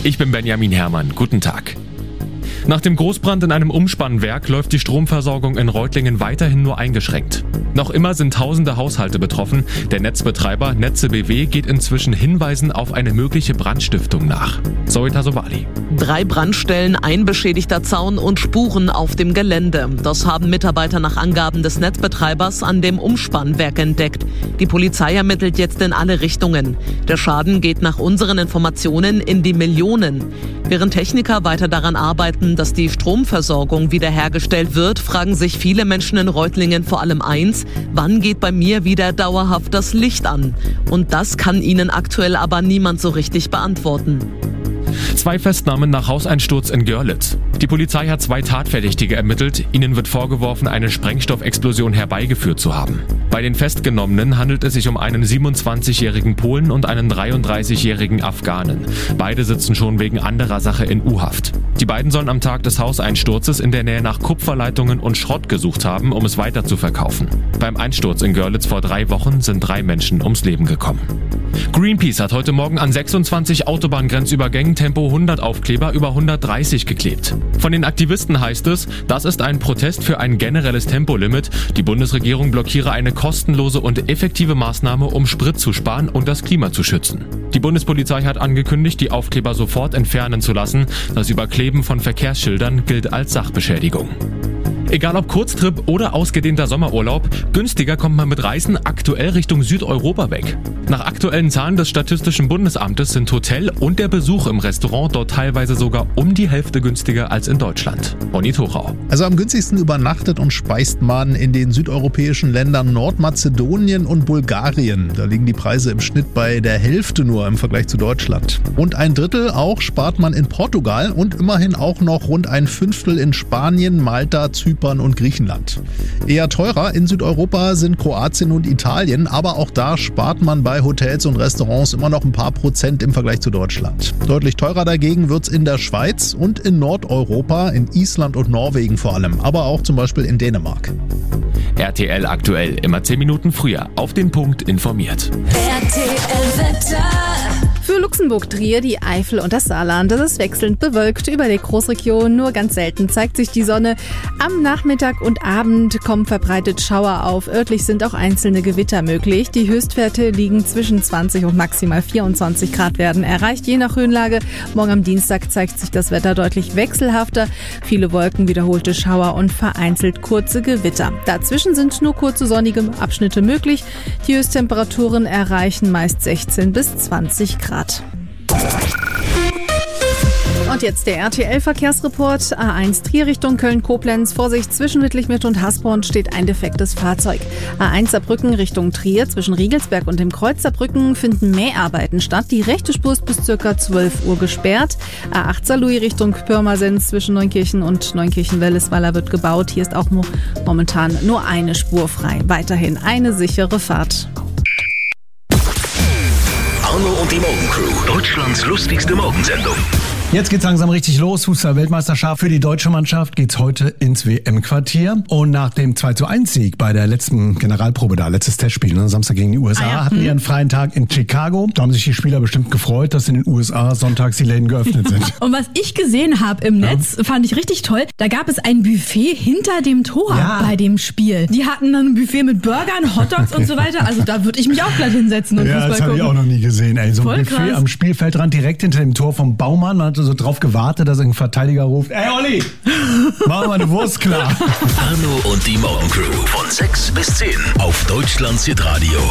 Ich bin Benjamin Herrmann. Guten Tag. Nach dem Großbrand in einem Umspannwerk läuft die Stromversorgung in Reutlingen weiterhin nur eingeschränkt. Noch immer sind tausende Haushalte betroffen. Der Netzbetreiber Netze BW geht inzwischen Hinweisen auf eine mögliche Brandstiftung nach. Zoe Tasovali. 3 Brandstellen, ein beschädigter Zaun und Spuren auf dem Gelände. Das haben Mitarbeiter nach Angaben des Netzbetreibers an dem Umspannwerk entdeckt. Die Polizei ermittelt jetzt in alle Richtungen. Der Schaden geht nach unseren Informationen in die Millionen. Während Techniker weiter daran arbeiten, dass die Stromversorgung wiederhergestellt wird, fragen sich viele Menschen in Reutlingen vor allem eins: Wann geht bei mir wieder dauerhaft das Licht an? Und das kann ihnen aktuell aber niemand so richtig beantworten. 2 Festnahmen nach Hauseinsturz in Görlitz. Die Polizei hat 2 Tatverdächtige ermittelt. Ihnen wird vorgeworfen, eine Sprengstoffexplosion herbeigeführt zu haben. Bei den Festgenommenen handelt es sich um einen 27-jährigen Polen und einen 33-jährigen Afghanen. Beide sitzen schon wegen anderer Sache in U-Haft. Die beiden sollen am Tag des Hauseinsturzes in der Nähe nach Kupferleitungen und Schrott gesucht haben, um es weiter zu verkaufen. Beim Einsturz in Görlitz vor 3 Wochen sind 3 Menschen ums Leben gekommen. Greenpeace hat heute Morgen an 26 Autobahngrenzübergängen Tempo 100 Aufkleber über 130 geklebt. Von den Aktivisten heißt es, das ist ein Protest für ein generelles Tempolimit. Die Bundesregierung blockiere eine kostenlose und effektive Maßnahme, um Sprit zu sparen und das Klima zu schützen. Die Bundespolizei hat angekündigt, die Aufkleber sofort entfernen zu lassen. Das Überkleben von Verkehrsschildern gilt als Sachbeschädigung. Egal ob Kurztrip oder ausgedehnter Sommerurlaub, günstiger kommt man mit Reisen aktuell Richtung Südeuropa weg. Nach aktuellen Zahlen des Statistischen Bundesamtes sind Hotel und der Besuch im Restaurant dort teilweise sogar um die Hälfte günstiger als in Deutschland. Ronny Thorau. Also am günstigsten übernachtet und speist man in den südeuropäischen Ländern Nordmazedonien und Bulgarien. Da liegen die Preise im Schnitt bei der Hälfte nur im Vergleich zu Deutschland. Rund 1/3 auch spart man in Portugal und immerhin auch noch rund 1/5 in Spanien, Malta, Zypern und Griechenland. Eher teurer in Südeuropa sind Kroatien und Italien, aber auch da spart man bei Hotels und Restaurants immer noch ein paar Prozent im Vergleich zu Deutschland. Deutlich teurer dagegen wird's in der Schweiz und in Nordeuropa, in Island und Norwegen vor allem, aber auch zum Beispiel in Dänemark. RTL aktuell, immer 10 Minuten früher, auf den Punkt informiert. RTL Wetter. Für Luxemburg, Trier, die Eifel und das Saarland. Das ist wechselnd bewölkt über der Großregion. Nur ganz selten zeigt sich die Sonne. Am Nachmittag und Abend kommen verbreitet Schauer auf. Örtlich sind auch einzelne Gewitter möglich. Die Höchstwerte liegen zwischen 20 und maximal 24 Grad werden erreicht, je nach Höhenlage. Morgen am Dienstag zeigt sich das Wetter deutlich wechselhafter. Viele Wolken, wiederholte Schauer und vereinzelt kurze Gewitter. Dazwischen sind nur kurze sonnige Abschnitte möglich. Die Höchsttemperaturen erreichen meist 16 bis 20 Grad. Und jetzt der RTL-Verkehrsreport. A1 Trier Richtung Köln-Koblenz. Vorsicht, zwischen Wittlichmitt und Hasborn steht ein defektes Fahrzeug. A1 Saarbrücken Richtung Trier. Zwischen Riegelsberg und dem Kreuz Saarbrücken finden Mäharbeiten statt. Die rechte Spur ist bis ca. 12 Uhr gesperrt. A8 Saarlouis Richtung Pirmasens. Zwischen Neunkirchen und Neunkirchen-Wellesweiler wird gebaut. Hier ist auch momentan nur eine Spur frei. Weiterhin eine sichere Fahrt. Arno und die Morgencrew. Deutschlands lustigste Morgensendung. Jetzt geht's langsam richtig los. Fußball-Weltmeisterschaft für die deutsche Mannschaft geht's heute ins WM-Quartier. Und nach dem 2:1-Sieg bei der letzten Generalprobe da, letztes Testspiel, Samstag gegen die USA, hatten die einen freien Tag in Chicago. Da haben sich die Spieler bestimmt gefreut, dass in den USA sonntags die Läden geöffnet sind. Und was ich gesehen habe im Netz, fand ich richtig toll. Da gab es ein Buffet hinter dem Tor bei dem Spiel. Die hatten dann ein Buffet mit Burgern, Hotdogs und so weiter. Also da würde ich mich auch gleich hinsetzen und Fußball gucken. Das habe ich auch noch nie gesehen. Ey. So ein Voll Buffet krass. am Spielfeldrand direkt hinter dem Tor vom Baumann. Man hat so drauf gewartet, dass ein Verteidiger ruft: Ey Olli, mach mal eine Wurst klar. Arno und die Morgencrew von 6 bis 10 auf Deutschlands Hitradio.